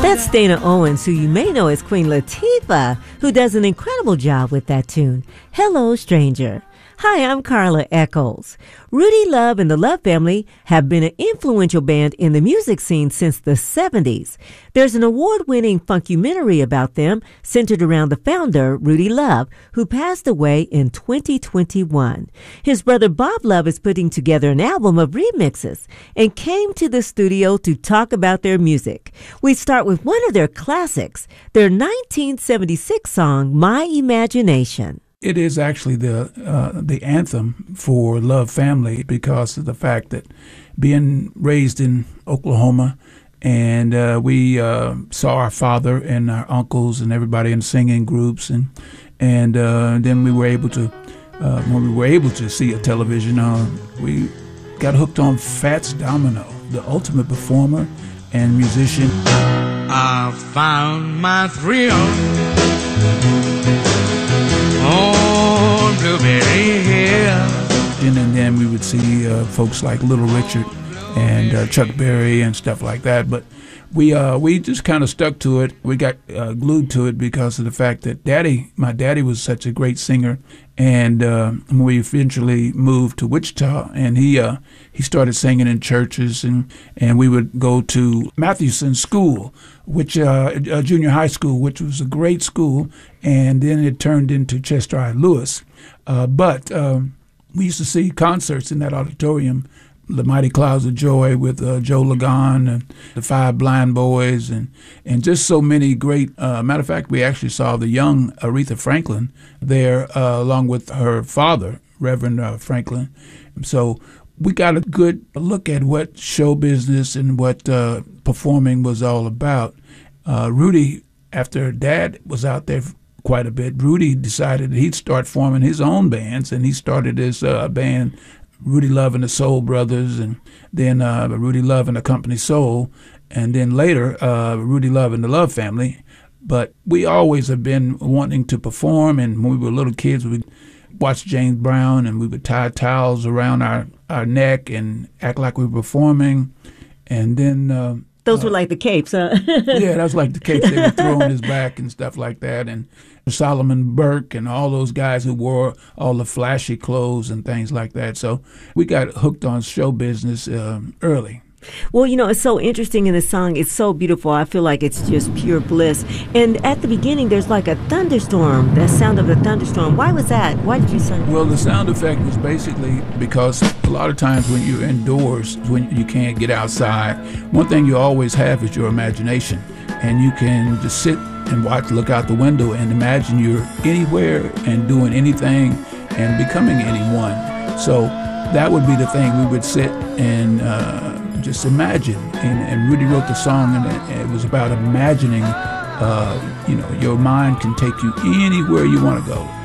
That's Dana Owens, who you may know as Queen Latifah, who does an incredible job with that tune. Hello, Stranger. Hi, I'm Carla Echols. Rudy Love and the Love Family have been an influential band in the music scene since the 70s. There's an award-winning funkumentary about them centered around the founder, Rudy Love, who passed away in 2021. His brother Bob Love is putting together an album of remixes and came to the studio to talk about their music. We start with one of their classics, their 1976 song, My Imagination. It is actually the anthem for Love Family because of the fact that being raised in Oklahoma, and we saw our father and our uncles and everybody in singing groups, and then we were able to when we were able to see a television, we got hooked on Fats Domino, the ultimate performer and musician. I found my thrill on Blueberry Hill. And then we would see folks like Little Richard and Chuck Berry and stuff like that. But we just kind of stuck to it. We got glued to it because of the fact that my daddy was such a great singer. And we eventually moved to Wichita, and he started singing in churches, and we would go to Mathewson School, which junior high school, which was a great school, and then it turned into Chester I. Lewis. But we used to see concerts in that auditorium, the Mighty Clouds of Joy with Joe Lagan and the Five Blind Boys, and just so many great. Matter of fact, we actually saw the young Aretha Franklin there, along with her father, Reverend Franklin. So we got a good look at what show business and what performing was all about. Rudy, after Dad was out there quite a bit, Rudy decided he'd start forming his own bands, and he started his band, Rudy Love and the Soul Brothers, and then Rudy Love and the Company Soul, and then later Rudy Love and the Love Family. But we always have been wanting to perform, and when we were little kids, we'd watch James Brown, and we would tie towels around our neck and act like we were performing. And then those were like the capes, huh? Yeah, that was like the capes they would throw on his back and stuff like that. And Solomon Burke and all those guys who wore all the flashy clothes and things like that. So we got hooked on show business early. Well, it's so interesting in the song. It's so beautiful. I feel like it's just pure bliss. And at the beginning, there's like a thunderstorm, the sound of a thunderstorm. Why was that? Why did you sing? Well, the sound effect was basically because a lot of times when you're indoors, when you can't get outside, one thing you always have is your imagination. And you can just sit and look out the window and imagine you're anywhere and doing anything and becoming anyone. So that would be the thing. We would sit and just imagine. And Rudy wrote the song, and it was about imagining, your mind can take you anywhere you want to go.